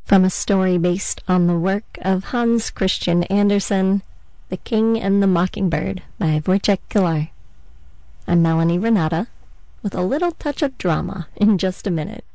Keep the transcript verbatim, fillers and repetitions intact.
From a story based on the work of Hans Christian Andersen, The King and the Mockingbird by Wojciech Kilar. I'm Melanie Renata, with a little touch of drama in just a minute.